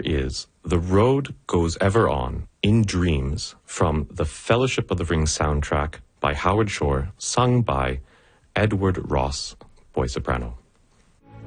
is The Road Goes Ever On, in Dreams, from the Fellowship of the Ring soundtrack by Howard Shore, sung by Edward Ross, boy soprano.